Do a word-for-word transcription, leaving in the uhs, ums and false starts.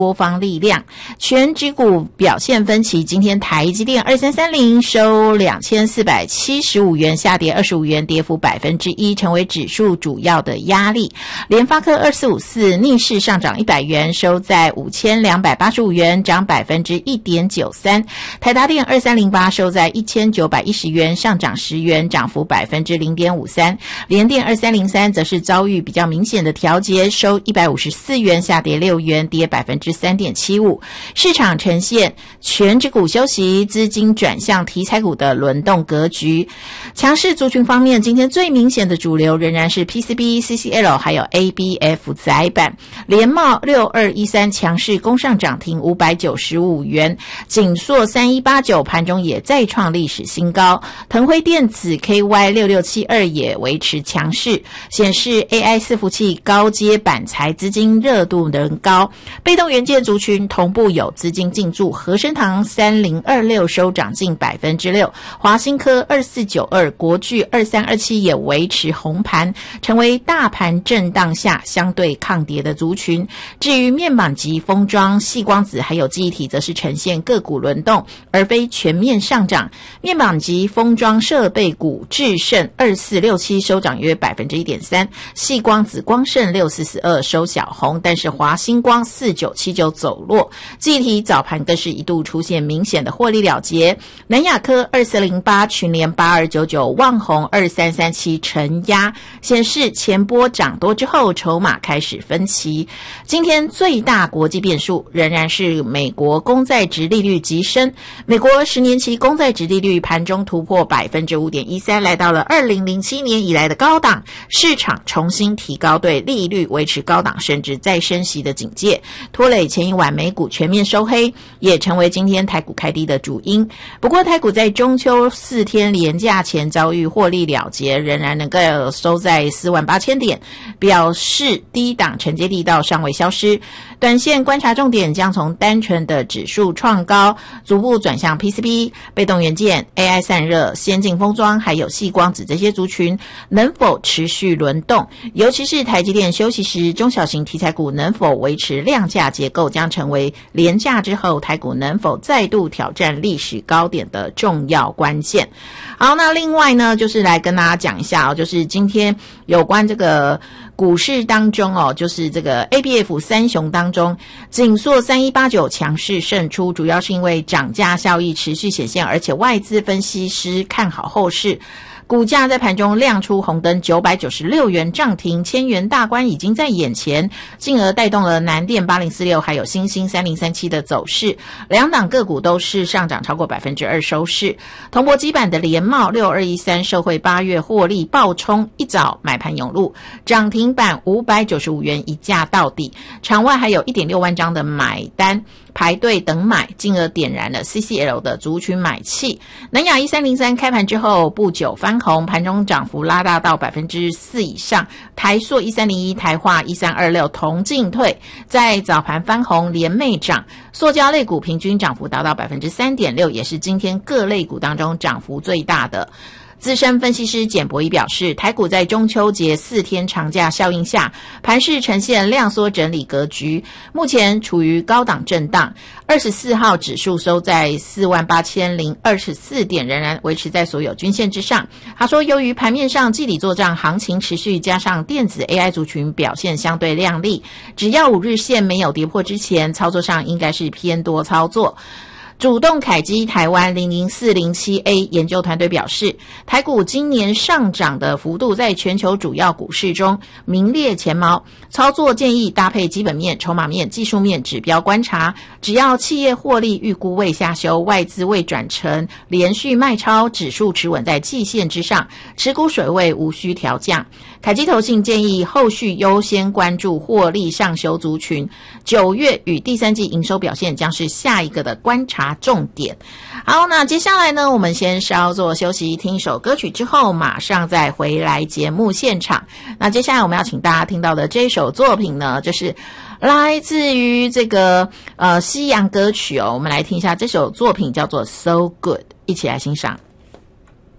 多方力量，全指股表现分歧。今天台积电二三三零收两千四百七十五元，下跌二十五元，跌幅百分之一，成为指数主要的压力。联发科二四五四逆势上涨一百元，收在五千两百八十五元，涨百分之一点九三。台达电二三零八收在一千九百一十元，上涨十元，涨幅百分之零点五三。联电二三零三则是遭遇比较明显的调节，收一百五十四元，下跌六元，跌百分之三点七五。市场呈现全指股休息，资金转向题材股的轮动格局。强势族群方面，今天最明显的主流仍然是 P C B、C C L 还有 A B F 载板。联茂六二一三强势攻上涨停五百九十五元，景硕三一八九盘中也再创历史新高。腾辉电子 K Y 六六七二也维持强势，显示 A I 伺服器高阶板材资金热度仍高。被动元件族群同步有资金进驻，和生堂三零二六收涨近百分之六，华新科二四九二、国巨二三二七也维持红盘，成为大盘震荡下相对抗跌的族群。至于面板级封装、矽光子还有记忆体，则是呈现个股轮动，而非全面上涨。面板级封装设备股智胜二四六七收涨约百分之一点三，矽光子光胜六四四二收小红，但是华星光四九七九走弱。记忆体早盘更是一度出现明显的获利了结，南亚科二四零八、群联八二九九、旺宏二三三七承压，显示前波涨多之后筹码开始分歧。今天最大国际变数仍然是美国公债殖利率急升，美国十年期公债殖利率盘中突破 百分之五点一三， 来到了二零零七年以来的高档，市场重新提高对利率维持高档甚至再升息的警戒，拖累前一晚美股全面收黑，也成为今天台股开低的主因。不过台股在中秋四天连假前遭遇获利了结，仍然能够收在四万八千点，表示低档承接力道尚未消失。短线观察重点将从单纯的指数创高，逐步转向 P C B、 被动元件、 A I 散热、先进封装还有矽光子这些族群能否持续轮动，尤其是台积电休息时，中小型题材股能否维持量价结构，将成为连假之后台股能否再度挑战历史高点的重要关键。好，那另外呢，就是来跟大家讲一下哦，就是今天有关这个股市当中哦，就是这个 A B F 三雄当中，景硕三一八九强势胜出，主要是因为涨价效益持续显现，而且外资分析师看好后市。股价在盘中亮出红灯，九百九十六元涨停，千元大关已经在眼前，进而带动了南电八零四六还有新兴三零三七的走势，两档个股都是上涨超过百分之二收市。铜箔基板的联茂六二一三受惠八月获利爆冲，一早买盘涌入，涨停板五百九十五元一价到底，场外还有 一点六万张的买单排队等买，进而点燃了 C C L 的族群买气。南亚一三零三开盘之后不久翻红，盘中涨幅拉大到 百分之四 以上。台塑一三零一、台化一三二六同进退，在早盘翻红连袂涨。塑胶类股平均涨幅达到 百分之三点六， 也是今天各类股当中涨幅最大的。资深分析师简博仪表示，台股在中秋节四天长假效应下，盘势呈现量缩整理格局，目前处于高档震荡。二十四号指数收在四万八千零二十四点，仍然维持在所有均线之上。他说，由于盘面上季底作账行情持续，加上电子 A I 族群表现相对亮丽，只要五日线没有跌破之前，操作上应该是偏多操作。主动凯基台湾零零四零七 A 研究团队表示，台股今年上涨的幅度在全球主要股市中名列前茅，操作建议搭配基本面、筹码面、技术面指标观察，只要企业获利预估未下修，外资未转成连续卖超，指数持稳在季线之上，持股水位无需调降。凯基投信建议后续优先关注获利上修族群，九月与第三季营收表现将是下一个的观察重点。好，那接下来呢，我们先稍作休息，听一首歌曲之后马上再回来节目现场。那接下来我们要请大家听到的这首作品呢，就是来自于这个呃西洋歌曲哦，我们来听一下这首作品叫做 So Good， 一起来欣赏。